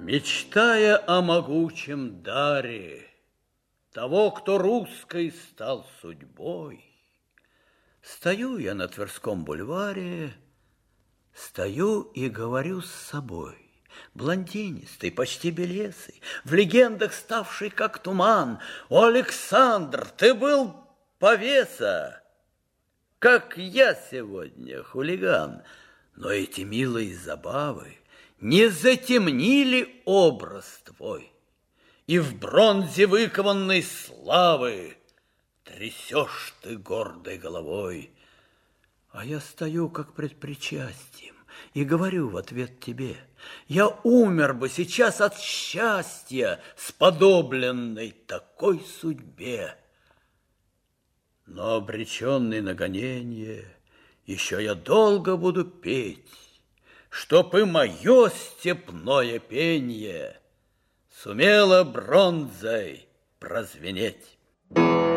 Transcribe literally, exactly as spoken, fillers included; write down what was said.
Мечтая о могучем даре того, кто русской стал судьбой, стою я на Тверском бульваре, стою и говорю с собой. Блондинистый, почти белесый, в легендах ставший как туман. О, Александр, ты был повеса, как я сегодня, хулиган. Но эти милые забавы не затемнили образ твой, и в бронзе выкованной славы трясешь ты гордой головой. А я стою, как пред причастием, и говорю в ответ тебе: я умер бы сейчас от счастья, сподобленной такой судьбе. Но, обреченный на гонение, еще я долго буду петь, чтоб и мое степное пенье сумело бронзой прозвенеть.